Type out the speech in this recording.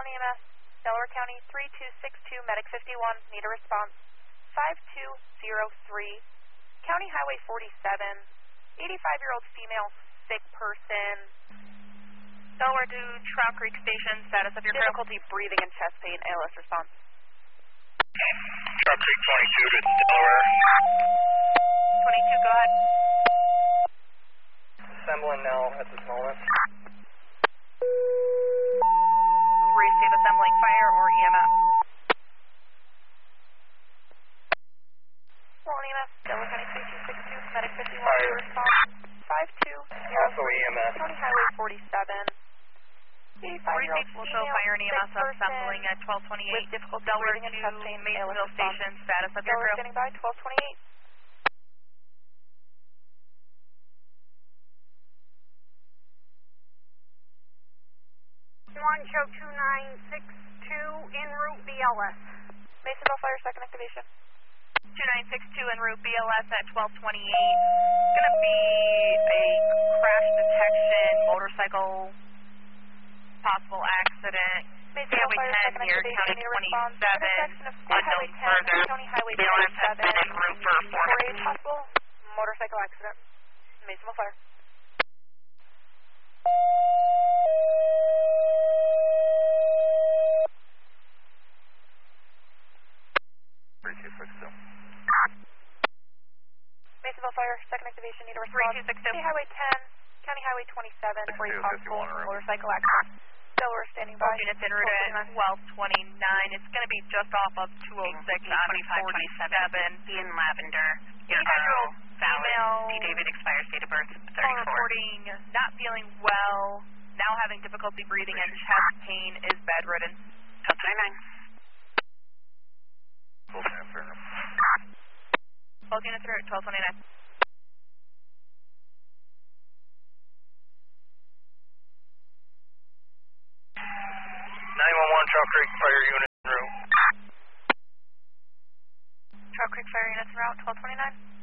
Swan EMS, Delaware County 3262, Medic 51, need a response. 5203, County Highway 47, 85-year-old female, sick person. Delaware to Trout Creek Station, status of your crew. Difficulty breathing and chest pain, ALS response. Trout Creek 22 to Delaware. 22, go ahead. Assembling now at this moment. Receive assembling fire or EMS. Swan EMS, Delaware County 3262, Medic 51, Fire. response. 5203, Also EMS. County Highway 47. 85-year-old Receive female, also fire and sick EMS person assembling at 1228. with difficulty Delaware breathing and to chest pain, ALS Masonville response. Station, status of your Delaware crew. standing by, 1228. One show 2962 en route BLS. Masonville Fire, second activation. 2962 en route BLS at 1228. Gonna be a crash detection, motorcycle, possible accident. Masonville Highway Fire, 10 second near activation, County need a response. 27. Intersection of State Highway Unknown 10, further. County Highway BLS has 27. been en route for For a information. possible motorcycle accident. Masonville Fire. Masonville Fire, second activation, need a response. 3262. County Highway 10, County Highway 27 for a 62, possible 51 en route. motorcycle accident. Delaware standing by. Both units en route at 1229. It's going to be just off of 206 on 47. Ian Lavender, your 85-year-old valid. female. C. David expires date of birth Phone 34. reporting, not feeling well, now having difficulty breathing and chest pain, is bedridden. 1229. Both units are at 1229. Trout Creek Fire Unit en route. Trout Creek Fire units en route, 1229.